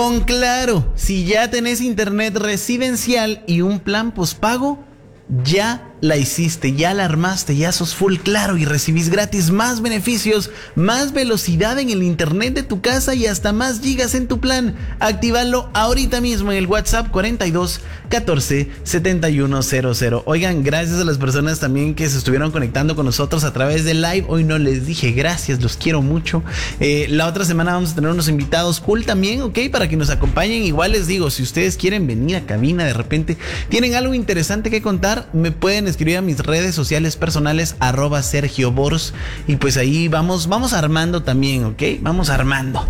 Con Claro, si ya tenés internet residencial y un plan postpago, ya la hiciste, ya la armaste, ya sos full Claro y recibís gratis más beneficios, más velocidad en el internet de tu casa y hasta más gigas en tu plan. Actívalo ahorita mismo en el WhatsApp 42 14 71 00. Oigan, gracias a las personas también que se estuvieron conectando con nosotros a través de live. Hoy no les dije gracias, los quiero mucho. La otra semana vamos a tener unos invitados cool también, ¿ok? Para que nos acompañen. Igual les digo, si ustedes quieren venir a cabina, de repente tienen algo interesante que contar, me pueden escribir a mis redes sociales personales @SergioBors y pues ahí vamos armando también, ¿ok? Vamos armando.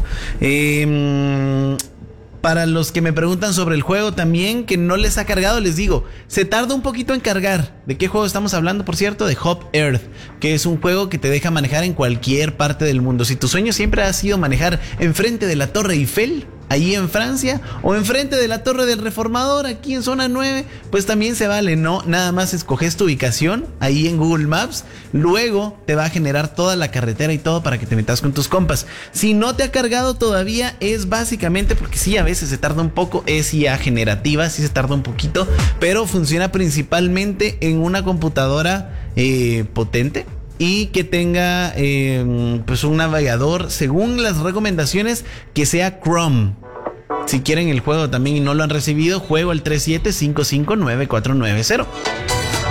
Para los que me preguntan sobre el juego también, que no les ha cargado, les digo, se tarda un poquito en cargar. ¿De qué juego estamos hablando, por cierto? De Hop Earth, que es un juego que te deja manejar en cualquier parte del mundo. Si tu sueño siempre ha sido manejar enfrente de la Torre Eiffel, ahí en Francia, o enfrente de la Torre del Reformador, aquí en zona 9, pues también se vale, ¿no? Nada más escoges tu ubicación ahí en Google Maps, luego te va a generar toda la carretera y todo para que te metas con tus compas. Si no te ha cargado todavía, es básicamente, porque sí, a veces se tarda un poco, es IA generativa, sí se tarda un poquito, pero funciona principalmente en una computadora potente y que tenga pues un navegador, según las recomendaciones, que sea Chrome. Si quieren el juego también y no lo han recibido, juego al 37559490.